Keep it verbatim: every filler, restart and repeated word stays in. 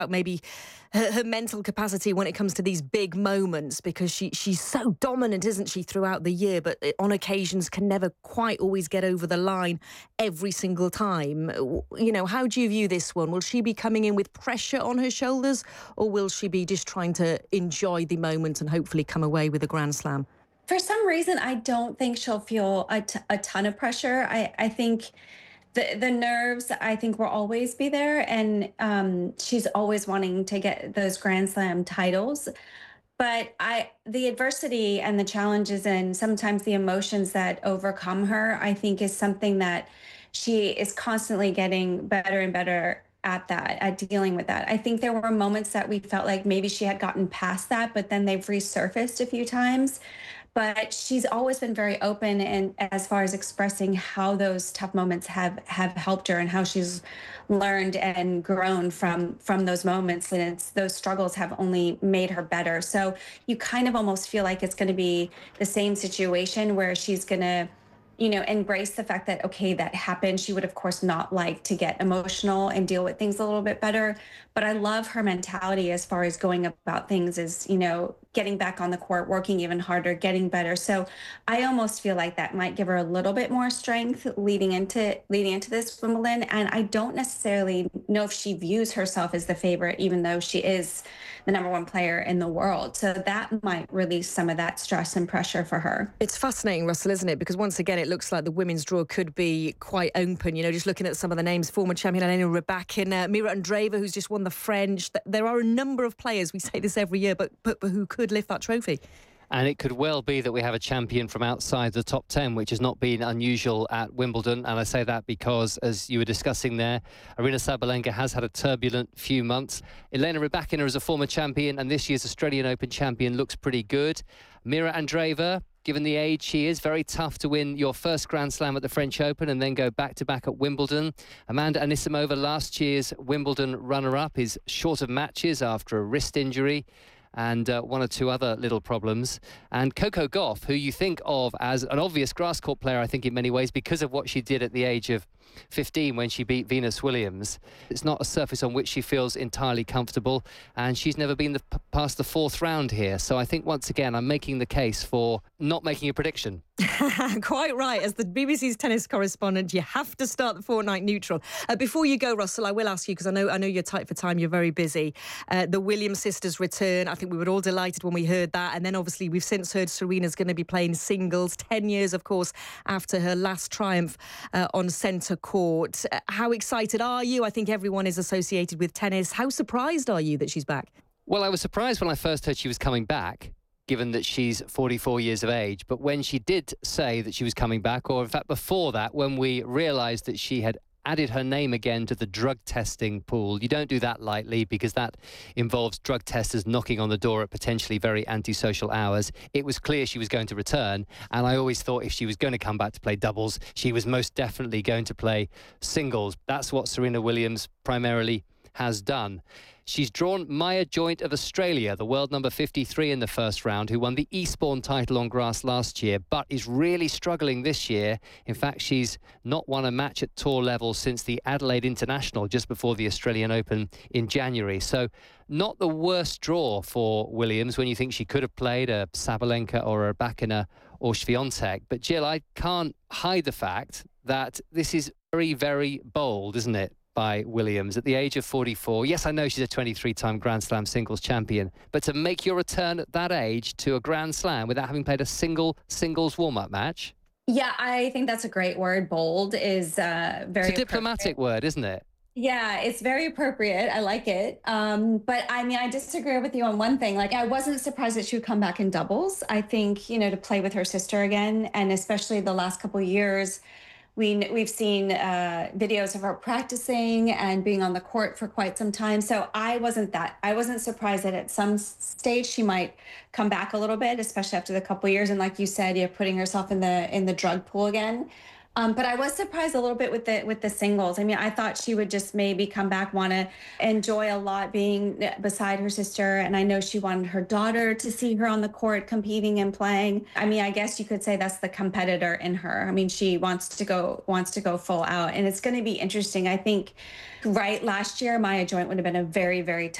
maybe her, her mental capacity when it comes to these big moments, because she she's so dominant, isn't she, throughout the year, but on occasions can never quite always get over the line every single time. You know, how do you view this one? Will she be coming in with pressure on her shoulders, or will she be just trying to enjoy the moment and hopefully come away with a Grand Slam? For some reason, I don't think she'll feel a, t- a ton of pressure. I, I think the the nerves, I think, will always be there, and um, she's always wanting to get those Grand Slam titles. But I, the adversity and the challenges, and sometimes the emotions that overcome her, I think, is something that she is constantly getting better and better at that, at dealing with that. I think there were moments that we felt like maybe she had gotten past that, but then they've resurfaced a few times. But she's always been very open, and as far as expressing how those tough moments have have helped her, and how she's learned and grown from from those moments, and it's those struggles have only made her better. So you kind of almost feel like it's going to be the same situation where she's going to, you know, embrace the fact that, okay, that happened. She would, of course, not like to get emotional and deal with things a little bit better. But I love her mentality as far as going about things, is, you know, getting back on the court, working even harder, getting better. So I almost feel like that might give her a little bit more strength leading into leading into this Wimbledon. And I don't necessarily know if she views herself as the favorite, even though she is the number one player in the world. So that might release some of that stress and pressure for her. It's fascinating, Russell, isn't it? Because once again, it looks like the women's draw could be quite open. You know, just looking at some of the names, former champion Elena Rybakina, Mira Andreeva, who's just won the French. There are a number of players, we say this every year, but, but, but who could lift that trophy. And it could well be that we have a champion from outside the top ten, which has not been unusual at Wimbledon. And I say that because, as you were discussing there, Aryna Sabalenka has had a turbulent few months. Elena Rybakina is a former champion, and this year's Australian Open champion looks pretty good. Mira Andreeva, given the age she is, very tough to win your first Grand Slam at the French Open and then go back-to-back at Wimbledon. Amanda Anisimova, last year's Wimbledon runner-up, is short of matches after a wrist injury and uh, one or two other little problems. And Coco Gauff, who you think of as an obvious grass court player, I think, in many ways, because of what she did at the age of fifteen when she beat Venus Williams. It's not a surface on which she feels entirely comfortable, and she's never been the, past the fourth round here. So I think, once again, I'm making the case for not making a prediction. Quite right. As the B B C's tennis correspondent, you have to start the fortnight neutral. Uh, before you go, Russell, I will ask you, because I know I know you're tight for time, you're very busy. Uh, the Williams sisters return. I think we were all delighted when we heard that. And then obviously we've since heard Serena's going to be playing singles, ten years, of course, after her last triumph uh, on centre court. Uh, how excited are you? I think everyone is associated with tennis. How surprised are you that she's back? Well, I was surprised when I first heard she was coming back, given that she's forty-four years of age. But when she did say that she was coming back, or in fact before that, when we realised that she had added her name again to the drug testing pool. You don't do that lightly, because that involves drug testers knocking on the door at potentially very antisocial hours. It was clear she was going to return, and I always thought if she was going to come back to play doubles, she was most definitely going to play singles. That's what Serena Williams primarily has done. She's drawn Maya Joint of Australia, the world number fifty-three in the first round, who won the Eastbourne title on grass last year, but is really struggling this year. In fact, she's not won a match at tour level since the Adelaide International just before the Australian Open in January. So not the worst draw for Williams when you think she could have played a Sabalenka or a Rybakina or Swiatek. But Jill, I can't hide the fact that this is very, very bold, isn't it, by Williams at the age of forty-four. Yes, I know she's a twenty-three-time Grand Slam singles champion, but to make your return at that age to a Grand Slam without having played a single singles warm-up match? Yeah, I think that's a great word. Bold is uh, very It's a diplomatic word, isn't it? Yeah, it's very appropriate. I like it. Um, but I mean, I disagree with you on one thing. Like, I wasn't surprised that she would come back in doubles. I think, you know, to play with her sister again, and especially the last couple of years, We, we've seen uh, videos of her practicing and being on the court for quite some time. So I wasn't that, I wasn't surprised that at some stage she might come back a little bit, especially after the couple of years. And like you said, you're putting herself in the in the drug pool again. Um, but I was surprised a little bit with the with the singles. I mean, I thought she would just maybe come back, want to enjoy a lot being beside her sister, and I know she wanted her daughter to see her on the court competing and playing. I mean, I guess you could say that's the competitor in her. I mean, she wants to go wants to go full out, and it's going to be interesting. I think, right, last year Maya Joint would have been a very very